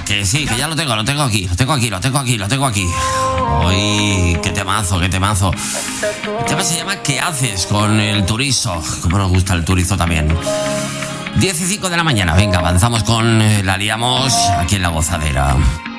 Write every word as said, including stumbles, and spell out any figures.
que sí, que ya lo tengo, lo tengo aquí, lo tengo aquí, lo tengo aquí, lo tengo aquí. Uy, qué temazo, qué temazo. El tema se llama ¿Qué haces con el Turizo? Como nos gusta el Turizo también. diez y cinco de la mañana, venga, avanzamos con eh, La Liamos aquí en La Gozadera.